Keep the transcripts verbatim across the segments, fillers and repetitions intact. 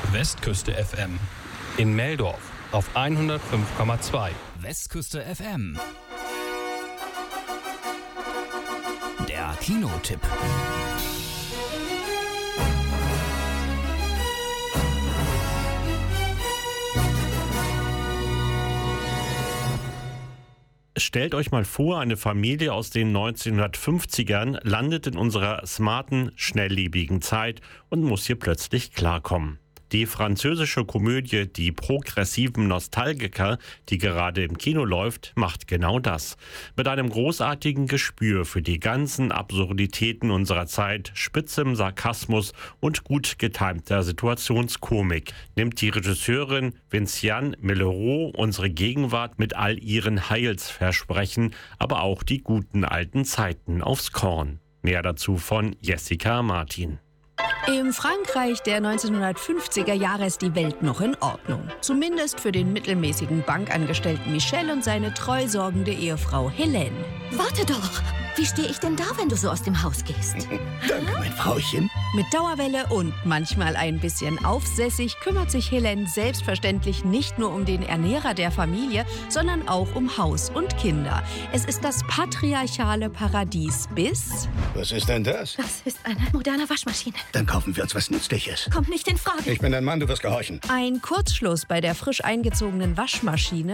Westküste F M. In Meldorf auf hundertfünf Komma zwei. Westküste F M. Der Kinotipp. Stellt euch mal vor, eine Familie aus den neunzehnhundertfünfzigern landet in unserer smarten, schnelllebigen Zeit und muss hier plötzlich klarkommen. Die französische Komödie Die progressiven Nostalgiker, die gerade im Kino läuft, macht genau das. Mit einem großartigen Gespür für die ganzen Absurditäten unserer Zeit, spitzem Sarkasmus und gut getimter Situationskomik nimmt die Regisseurin Vinciane Mellereau unsere Gegenwart mit all ihren Heilsversprechen, aber auch die guten alten Zeiten aufs Korn. Mehr dazu von Jessica Martin. Im Frankreich der neunzehnhundertfünfziger Jahre ist die Welt noch in Ordnung. Zumindest für den mittelmäßigen Bankangestellten Michel und seine treusorgende Ehefrau Helene. Warte doch! Wie stehe ich denn da, wenn du so aus dem Haus gehst? Danke, mein Frauchen. Mit Dauerwelle und manchmal ein bisschen aufsässig kümmert sich Helene selbstverständlich nicht nur um den Ernährer der Familie, sondern auch um Haus und Kinder. Es ist das patriarchale Paradies bis... Was ist denn das? Das ist eine moderne Waschmaschine. Dann kaufen wir uns was Nützliches. Kommt nicht in Frage. Ich bin dein Mann, du wirst gehorchen. Ein Kurzschluss bei der frisch eingezogenen Waschmaschine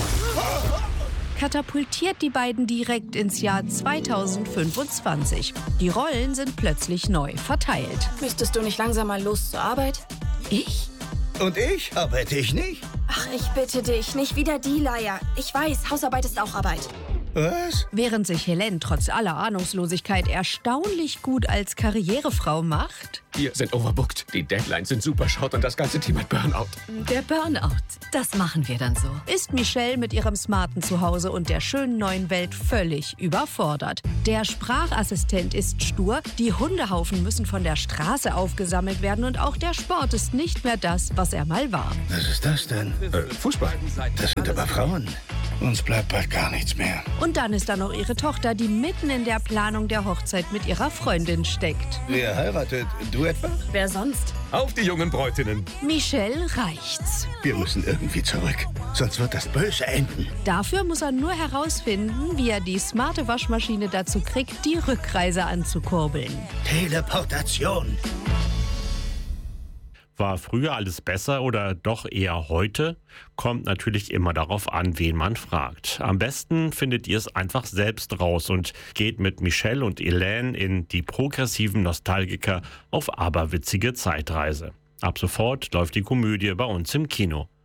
katapultiert die beiden direkt ins Jahr zweitausendfünfundzwanzig. Die Rollen sind plötzlich neu verteilt. Müsstest du nicht langsam mal los zur Arbeit? Ich? Und ich? Arbeite ich nicht? Ach, ich bitte dich, nicht wieder die Leier. Ich weiß, Hausarbeit ist auch Arbeit. Was? Während sich Helene trotz aller Ahnungslosigkeit erstaunlich gut als Karrierefrau macht. Wir sind overbooked. Die Deadlines sind super short und das ganze Team hat Burnout. Der Burnout. Das machen wir dann so. Ist Michelle mit ihrem smarten Zuhause und der schönen neuen Welt völlig überfordert. Der Sprachassistent ist stur, die Hundehaufen müssen von der Straße aufgesammelt werden und auch der Sport ist nicht mehr das, was er mal war. Was ist das denn? Äh, Fußball. Das sind aber Frauen. Uns bleibt bald gar nichts mehr. Und dann ist da noch ihre Tochter, die mitten in der Planung der Hochzeit mit ihrer Freundin steckt. Wer heiratet? Du etwa? Wer sonst? Auf die jungen Bräutinnen. Michelle reicht's. Wir müssen irgendwie zurück, sonst wird das böse enden. Dafür muss er nur herausfinden, wie er die smarte Waschmaschine dazu kriegt, die Rückreise anzukurbeln. Teleportation. War früher alles besser oder doch eher heute? Kommt natürlich immer darauf an, wen man fragt. Am besten findet ihr es einfach selbst raus und geht mit Michelle und Helene in Die progressiven Nostalgiker auf aberwitzige Zeitreise. Ab sofort läuft die Komödie bei uns im Kino.